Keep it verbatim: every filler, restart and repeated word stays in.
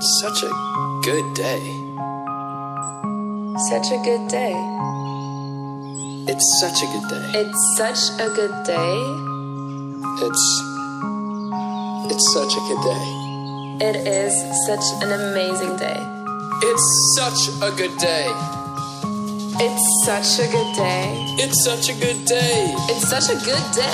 Such a good day. Such a good day. It's such a good day. It's such a good day. It's... It's such a good day. It is such an amazing day. It's such a good day. It's such a good day. It's such a good day. It's such a good day.